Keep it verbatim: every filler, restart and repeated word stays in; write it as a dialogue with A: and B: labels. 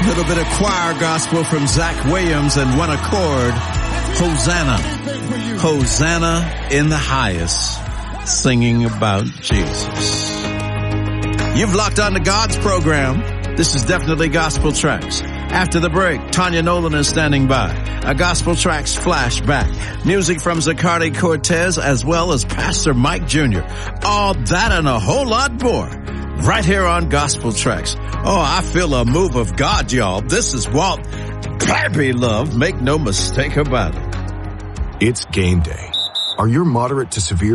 A: little bit of choir gospel from Zach Williams and One Accord. Hosanna. Hosanna in the highest, singing about Jesus. You've locked on to God's program. This is definitely Gospel Tracks. After the break, Tanya Nolan is standing by. A Gospel Tracks flashback. Music from Zaccardi Cortez as well as Pastor Mike Junior All that and a whole lot more. Right here on Gospel Tracks. Oh, I feel a move of God, y'all. This is Walt. Baby love. Make no mistake about it.
B: It's game day. Are your moderate to severe